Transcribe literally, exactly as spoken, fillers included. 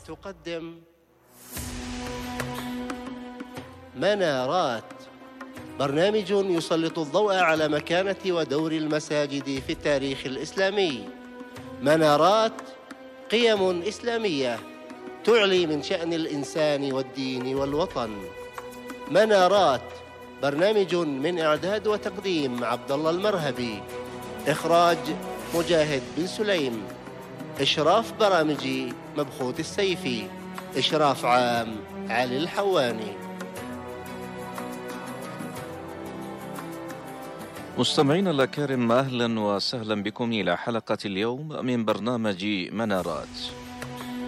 تقدم منارات، برنامج يسلط الضوء على مكانة ودور المساجد في التاريخ الإسلامي. منارات، قيم إسلامية تعلي من شأن الإنسان والدين والوطن. منارات، برنامج من إعداد وتقديم عبد الله المرهبي، إخراج مجاهد بن سليم، إشراف برامجي مبخوت السيفي، إشراف عام علي الحواني. مستمعينا الأكارم، أهلا وسهلا بكم إلى حلقة اليوم من برنامج منارات.